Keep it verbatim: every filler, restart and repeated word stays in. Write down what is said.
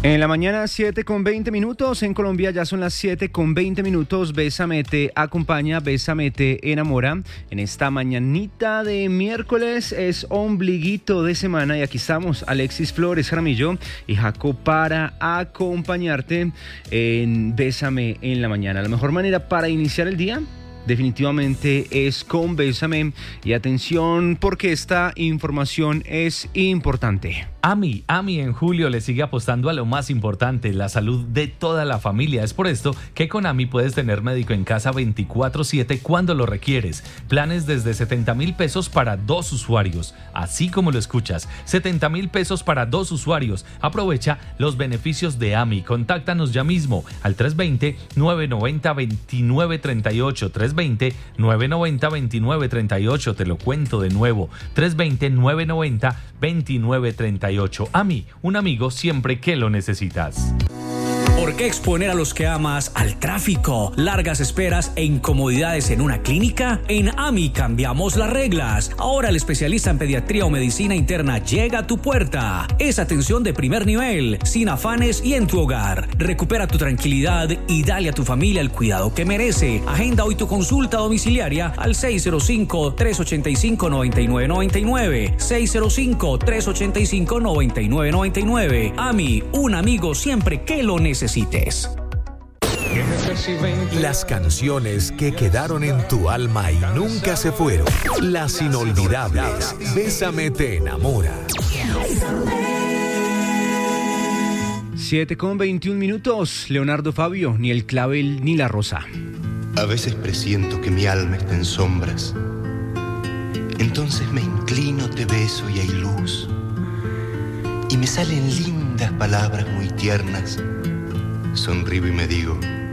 En la mañana, siete con veinte minutos. En Colombia ya son las siete con veinte minutos. Bésame te acompaña, Bésame te enamora. En esta mañanita de miércoles es ombliguito de semana y aquí estamos, Alexis Flores Jaramillo y Jaco para acompañarte en Bésame en la mañana. La mejor manera para iniciar el día definitivamente es con Bésame. Y atención porque esta información es importante. AMI, AMI en julio le sigue apostando a lo más importante, la salud de toda la familia. Es por esto que con AMI puedes tener médico en casa veinticuatro siete cuando lo requieres. Planes desde setenta mil pesos para dos usuarios. Así como lo escuchas, setenta mil pesos para dos usuarios. Aprovecha los beneficios de AMI. Contáctanos ya mismo al tres dos cero, nueve nueve cero, dos nueve tres ocho. tres dos cero, nueve nueve cero, dos nueve tres ocho. Te lo cuento de nuevo. tres dos cero, nueve nueve cero, dos nueve tres ocho. AMI, un amigo siempre que lo necesitas. ¿Por qué exponer a los que amas al tráfico, largas esperas e incomodidades en una clínica? En AMI cambiamos las reglas. Ahora el especialista en pediatría o medicina interna llega a tu puerta. Es atención de primer nivel, sin afanes y en tu hogar. Recupera tu tranquilidad y dale a tu familia el cuidado que merece. Agenda hoy tu consulta domiciliaria al seis cero cinco, tres ocho cinco, nueve nueve nueve nueve. seis cero cinco, tres ocho cinco, nueve nueve nueve nueve. AMI, un amigo siempre que lo necesites. Las canciones que quedaron en tu alma y nunca se fueron. Las inolvidables. Bésame te enamora. siete con veintiún minutos. Leonardo Fabio, ni el clavel ni la rosa. A veces presiento que mi alma está en sombras. Entonces me inclino, te beso y hay luz. Y me salen lindas palabras muy tiernas. Sonrío y me digo,